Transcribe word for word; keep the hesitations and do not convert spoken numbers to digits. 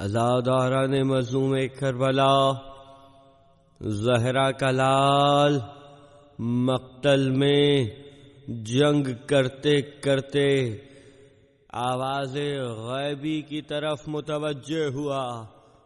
अज़ादारान मज़लूम Karbala Zahra का लाल मक्तल में जंग करते करते आवाज़े गैबी की तरफ मुतवज्जे हुआ।